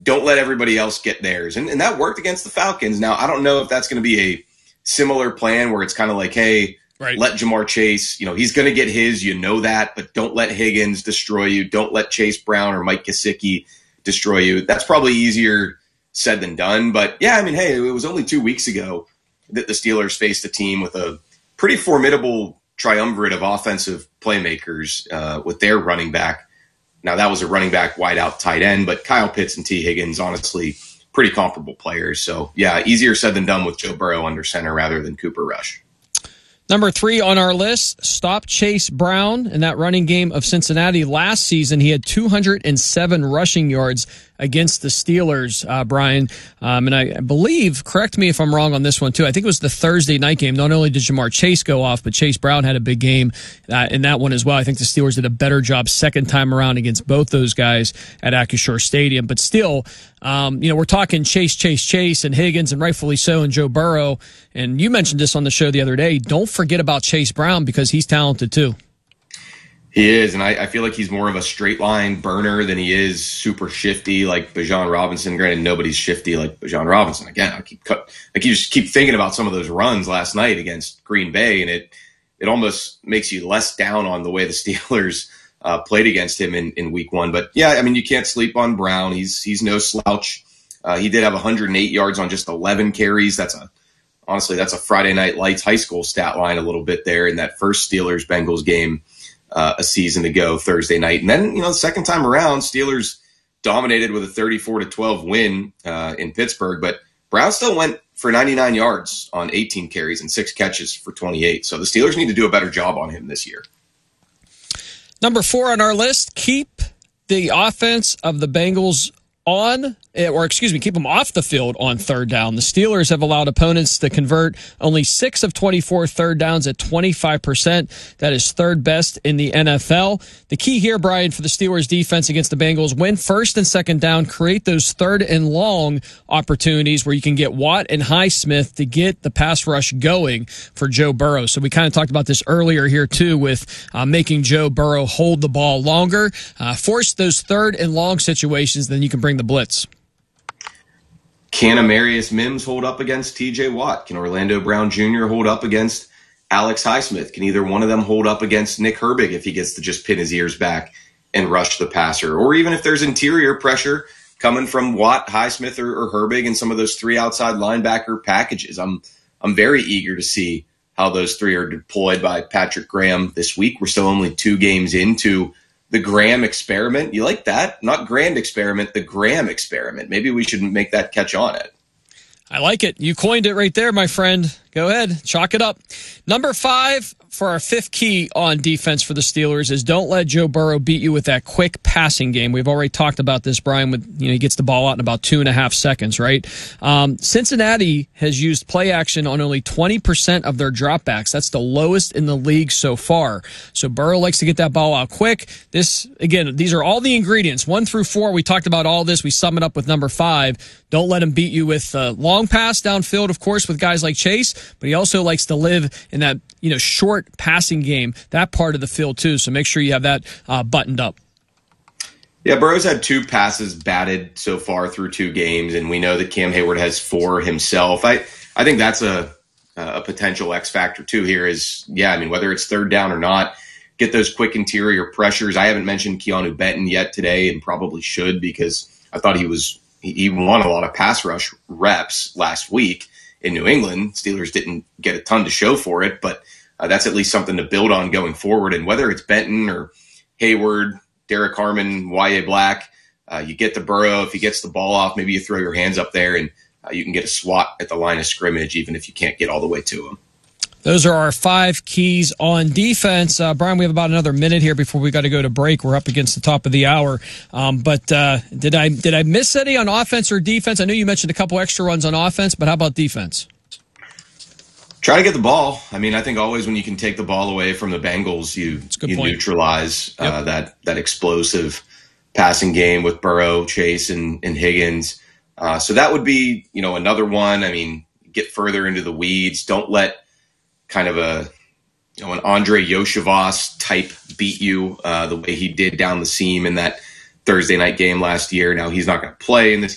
don't let everybody else get theirs. And that worked against the Falcons. Now, I don't know if that's going to be a similar plan where it's kind of like, hey, let Ja'Marr Chase, he's going to get his, that, but don't let Higgins destroy you. Don't let Chase Brown or Mike Gesicki destroy you. That's probably easier said than done. But, yeah, I mean, hey, it was only 2 weeks ago that the Steelers faced a team with a pretty formidable triumvirate of offensive playmakers with their running back. Now, that was a running back, wide out, tight end, but Kyle Pitts and T. Higgins, honestly, pretty comparable players. So, yeah, easier said than done with Joe Burrow under center rather than Cooper Rush. Number 3 on our list, stop Chase Brown in that running game of Cincinnati. Last season, he had 207 rushing yards against the Steelers, Brian. And I believe, correct me if I'm wrong on this one, too. I think it was the Thursday night game. Not only did Ja'Marr Chase go off, but Chase Brown had a big game in that one as well. I think the Steelers did a better job second time around against both those guys at Acrisure Stadium. But still, we're talking Chase, and Higgins, and rightfully so, and Joe Burrow. And you mentioned this on the show the other day. Don't forget about Chase Brown because he's talented, too. He is, and I feel like he's more of a straight-line burner than he is super shifty like Bijan Robinson. Granted, nobody's shifty like Bijan Robinson. Again, I just keep thinking about some of those runs last night against Green Bay, and it almost makes you less down on the way the Steelers played against him in Week 1. But, yeah, I mean, you can't sleep on Brown. He's no slouch. He did have 108 yards on just 11 carries. Honestly, that's a Friday Night Lights high school stat line a little bit there in that first Steelers-Bengals game a season ago, Thursday night. And then, the second time around, Steelers dominated with a 34-12 win in Pittsburgh. But Brown still went for 99 yards on 18 carries and 6 catches for 28. So the Steelers need to do a better job on him this year. Number 4 on our list, keep the offense of the Bengals keep them off the field on third down. The Steelers have allowed opponents to convert only 6 of 24 third downs at 25%. That is third best in the NFL. The key here, Brian, for the Steelers defense against the Bengals, win first and second down, create those third and long opportunities where you can get Watt and Highsmith to get the pass rush going for Joe Burrow. So we kind of talked about this earlier here, too, with making Joe Burrow hold the ball longer, force those third and long situations, then you can bring the blitz. Can Amarius Mims hold up against T.J. Watt? Can Orlando Brown Jr. hold up against Alex Highsmith? Can either one of them hold up against Nick Herbig if he gets to just pin his ears back and rush the passer? Or even if there's interior pressure coming from Watt, Highsmith, or Herbig and some of those 3 outside linebacker packages. I'm very eager to see how those 3 are deployed by Patrick Graham this week. We're still only 2 games into the Graham experiment. You like that? Not grand experiment, the Graham experiment. Maybe we should make that catch on it. I like it. You coined it right there, my friend. Go ahead. Chalk it up. Number 5 for our 5th key on defense for the Steelers is don't let Joe Burrow beat you with that quick passing game. We've already talked about this, Brian, with he gets the ball out in about 2.5 seconds, right? Cincinnati has used play action on only 20% of their dropbacks. That's the lowest in the league so far. So Burrow likes to get that ball out quick. These are all the ingredients. 1 through 4, we talked about all this. We sum it up with number 5. Don't let him beat you with long pass downfield, of course, with guys like Chase, but he also likes to live in that short passing game, that part of the field too. So make sure you have that buttoned up. Yeah, Burrow's had 2 passes batted so far through 2 games, and we know that Cam Hayward has 4 himself. I think that's a potential X factor too here is, whether it's third down or not, get those quick interior pressures. I haven't mentioned Keanu Benton yet today and probably should because I thought he won a lot of pass rush reps last week in New England. Steelers didn't get a ton to show for it, but that's at least something to build on going forward. And whether it's Benton or Hayward, Derek Harmon, Y.A. Black, you get to Burrow. If he gets the ball off, maybe you throw your hands up there and you can get a swat at the line of scrimmage, even if you can't get all the way to him. Those are our 5 keys on defense. Brian, we have about another minute here before we got to go to break. We're up against the top of the hour. But did I miss any on offense or defense? I know you mentioned a couple extra runs on offense, but how about defense? Try to get the ball. I think always when you can take the ball away from the Bengals, you neutralize that explosive passing game with Burrow, Chase, and Higgins. So that would be another one. Get further into the weeds. Don't let kind of an Andre Yoshivas type beat you the way he did down the seam in that Thursday night game last year. Now he's not going to play in this